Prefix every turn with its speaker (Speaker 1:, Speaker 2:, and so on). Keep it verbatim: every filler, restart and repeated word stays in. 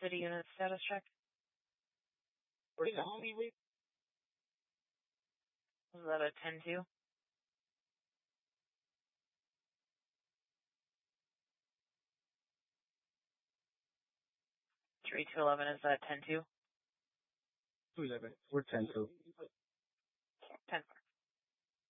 Speaker 1: City unit status check.
Speaker 2: What is the homie with?
Speaker 1: Is that a ten two? three two eleven, is that ten two?
Speaker 2: two eleven. We're ten two.
Speaker 1: ten four.